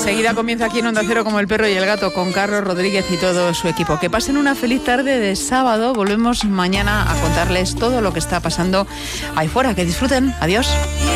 Enseguida comienza aquí en Onda Cero como el perro y el gato con Carlos Rodríguez y todo su equipo. Que pasen una feliz tarde de sábado. Volvemos mañana a contarles todo lo que está pasando ahí fuera. Que disfruten. Adiós.